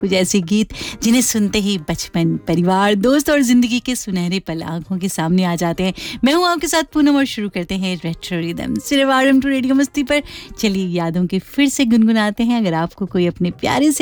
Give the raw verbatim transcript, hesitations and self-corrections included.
कुछ ऐसे गीत जिन्हें सुनते ही बचपन, परिवार, दोस्त और जिंदगी के सुनहरे पल आंखों के सामने आ जाते हैं। मैं हूं आपके साथ पूनम और शुरू करते हैं रेट्रो रिदम सिर्फ आर एम टू रेडियो मस्ती पर। चलिए यादों के फिर से गुनगुनाते हैं। अगर आपको कोई अपने प्यारे से